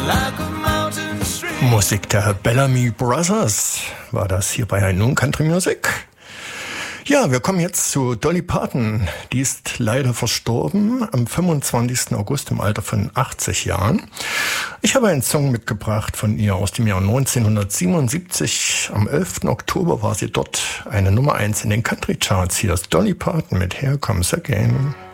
Musik der Bellamy Brothers war das hier bei Nun Country Music. Ja, wir kommen jetzt zu Dolly Parton. Die ist leider verstorben am 25. August im Alter von 80 Jahren. Ich habe einen Song mitgebracht von ihr aus dem Jahr 1977. Am 11. Oktober war sie dort eine Nummer 1 in den Country Charts. Hier ist Dolly Parton mit Here Comes Again.